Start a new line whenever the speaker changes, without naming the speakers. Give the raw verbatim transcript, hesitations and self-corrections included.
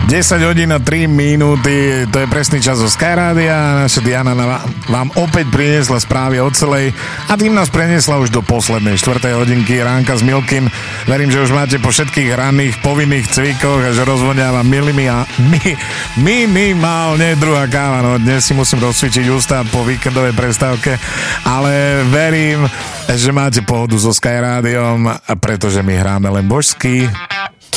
desať hodín a tri minúty, to je presný čas zo Sky Rádia. Naša Diana vám opäť priniesla správy o celej a tým nás preniesla už do poslednej štvrtej hodinky ránka s Milkym. Verím, že už máte po všetkých ranných povinných cvikoch a že rozvoňáva milimi a mi, minimálne druhá káva. No dnes si musím rozcvičiť ústa po víkendovej prestávke, ale verím, že máte pohodu so Sky Rádiom, pretože my hráme len božský